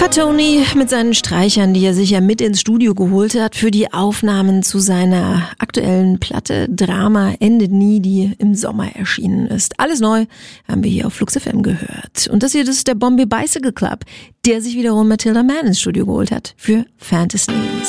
Tony mit seinen Streichern, die er sich ja mit ins Studio geholt hat für die Aufnahmen zu seiner aktuellen Platte Drama endet nie, die im Sommer erschienen ist. Alles neu haben wir hier auf Flux FM gehört. Und das hier, das ist der Bombay Bicycle Club, der sich wiederum Matilda Mann ins Studio geholt hat für Fantasies.